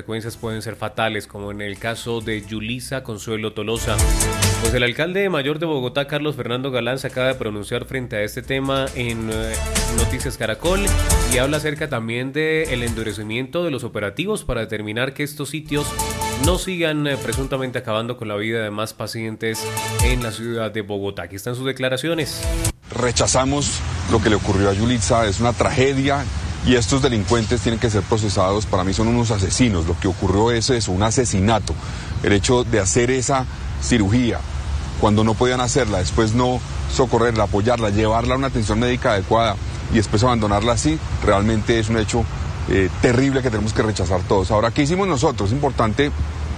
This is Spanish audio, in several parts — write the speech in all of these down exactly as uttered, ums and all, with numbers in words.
consecuencias pueden ser fatales, como en el caso de Yulisa Consuelo Tolosa. Pues el alcalde mayor de Bogotá, Carlos Fernando Galán, se acaba de pronunciar frente a este tema en eh, Noticias Caracol y habla acerca también del endurecimiento de los operativos para determinar que estos sitios no sigan eh, presuntamente acabando con la vida de más pacientes en la ciudad de Bogotá. Aquí están sus declaraciones. Rechazamos lo que le ocurrió a Yulitza, es una tragedia y estos delincuentes tienen que ser procesados. Para mí son unos asesinos. Lo que ocurrió es eso, un asesinato. El hecho de hacer esa cirugía cuando no podían hacerla, después no socorrerla, apoyarla, llevarla a una atención médica adecuada y después abandonarla así, realmente es un hecho eh, terrible que tenemos que rechazar todos. Ahora, ¿qué hicimos nosotros? Es importante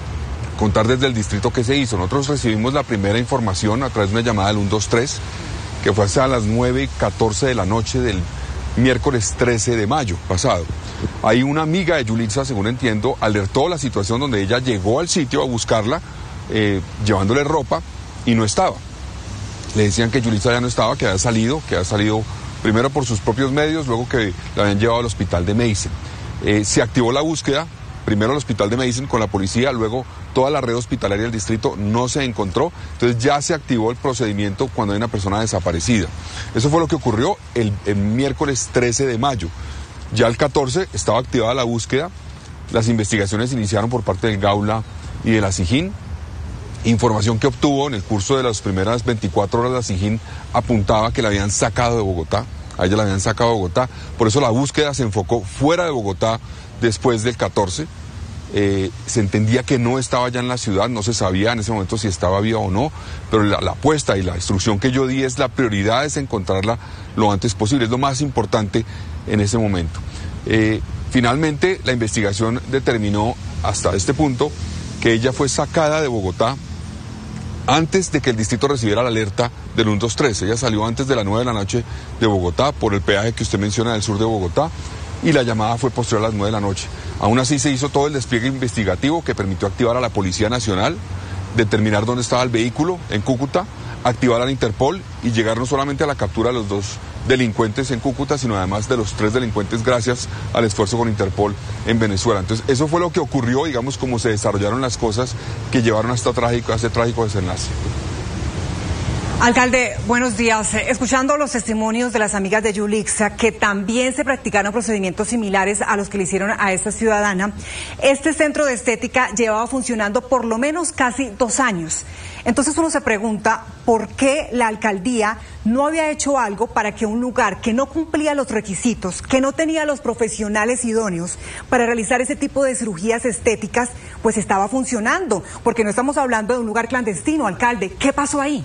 contar desde el distrito qué se hizo. Nosotros recibimos la primera información a través de una llamada del ciento veintitrés, que fue hacia las nueve y catorce de la noche del miércoles trece de mayo pasado. Ahí una amiga de Yulitza, según entiendo, alertó la situación donde ella llegó al sitio a buscarla, eh, llevándole ropa, y no estaba. Le decían que Yulitza ya no estaba, que había salido, que había salido primero por sus propios medios, luego que la habían llevado al hospital de Medicine. Eh, se activó la búsqueda, primero al hospital de Medicine con la policía, luego toda la red hospitalaria del distrito, no se encontró, entonces ya se activó el procedimiento cuando hay una persona desaparecida. Eso fue lo que ocurrió el, el miércoles trece de mayo. Ya el catorce estaba activada la búsqueda, las investigaciones iniciaron por parte del Gaula y de la SIJIN. Información que obtuvo en el curso de las primeras veinticuatro horas, la SIJIN apuntaba que la habían sacado de Bogotá, a ella la habían sacado de Bogotá, por eso la búsqueda se enfocó fuera de Bogotá después del catorce. Eh, se entendía que no estaba ya en la ciudad, no se sabía en ese momento si estaba viva o no, pero la, la apuesta y la instrucción que yo di es la prioridad es encontrarla lo antes posible, es lo más importante en ese momento. Eh, finalmente la investigación determinó hasta este punto que ella fue sacada de Bogotá antes de que el distrito recibiera la alerta del ciento veintitrés. Ella salió antes de las nueve de la noche de Bogotá por el peaje que usted menciona del sur de Bogotá y la llamada fue posterior a las nueve de la noche. Aún así se hizo todo el despliegue investigativo que permitió activar a la Policía Nacional, determinar dónde estaba el vehículo en Cúcuta, activar a la Interpol y llegar no solamente a la captura de los dos delincuentes en Cúcuta, sino además de los tres delincuentes gracias al esfuerzo con Interpol en Venezuela. Entonces eso fue lo que ocurrió, digamos, cómo se desarrollaron las cosas que llevaron a este trágico, a este trágico desenlace. Alcalde, buenos días. Escuchando los testimonios de las amigas de Yulitza, que también se practicaron procedimientos similares a los que le hicieron a esta ciudadana, este centro de estética llevaba funcionando por lo menos casi dos años. Entonces uno se pregunta por qué la alcaldía no había hecho algo para que un lugar que no cumplía los requisitos, que no tenía los profesionales idóneos para realizar ese tipo de cirugías estéticas, pues estaba funcionando. Porque no estamos hablando de un lugar clandestino, alcalde. ¿Qué pasó ahí?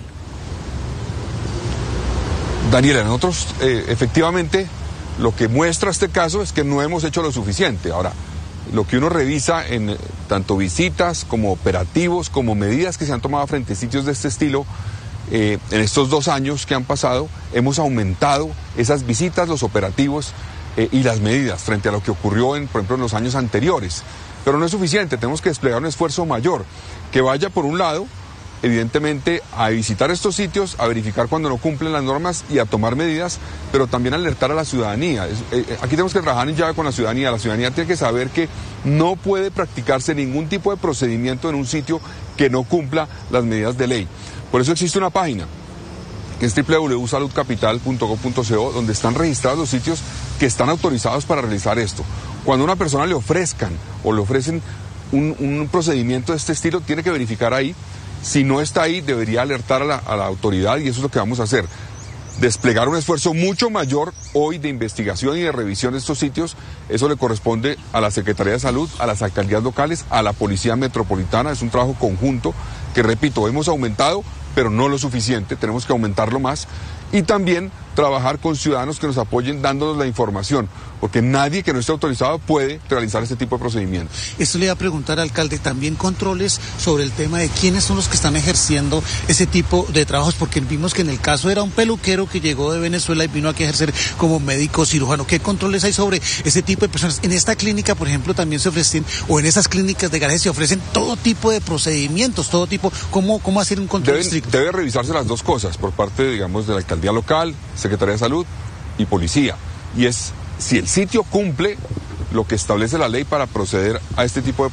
Daniela, nosotros eh, efectivamente lo que muestra este caso es que no hemos hecho lo suficiente. Ahora, lo que uno revisa en eh, tanto visitas como operativos, como medidas que se han tomado frente a sitios de este estilo, eh, en estos dos años que han pasado, hemos aumentado esas visitas, los operativos eh, y las medidas frente a lo que ocurrió, en, por ejemplo, en los años anteriores. Pero no es suficiente, tenemos que desplegar un esfuerzo mayor, que vaya por un lado, evidentemente, a visitar estos sitios, a verificar cuando no cumplen las normas y a tomar medidas, pero también alertar a la ciudadanía. Aquí tenemos que trabajar en llave con la ciudadanía. La ciudadanía tiene que saber que no puede practicarse ningún tipo de procedimiento en un sitio que no cumpla las medidas de ley. Por eso existe una página, que es doble u doble u doble u punto salud capital punto gov punto co, donde están registrados los sitios que están autorizados para realizar esto. Cuando a una persona le ofrezcan o le ofrecen un, un procedimiento de este estilo, tiene que verificar ahí. Si no está ahí, debería alertar a la, a la autoridad y eso es lo que vamos a hacer. Desplegar un esfuerzo mucho mayor hoy de investigación y de revisión de estos sitios. Eso le corresponde a la Secretaría de Salud, a las alcaldías locales, a la Policía Metropolitana. Es un trabajo conjunto que, repito, hemos aumentado, pero no lo suficiente. Tenemos que aumentarlo más. Y también trabajar con ciudadanos que nos apoyen dándonos la información, porque nadie que no esté autorizado puede realizar este tipo de procedimientos. Esto le iba a preguntar, alcalde, también controles sobre el tema de quiénes son los que están ejerciendo ese tipo de trabajos, porque vimos que en el caso era un peluquero que llegó de Venezuela y vino aquí a ejercer como médico cirujano. ¿Qué controles hay sobre ese tipo de personas? En esta clínica, por ejemplo, también se ofrecen, o en esas clínicas de garaje se ofrecen todo tipo de procedimientos, todo tipo, ¿cómo, cómo hacer un control Deben, estricto? Debe revisarse las dos cosas por parte, digamos, de la alcaldía local, Secretaría de Salud y Policía. Y es si el sitio cumple lo que establece la ley para proceder a este tipo de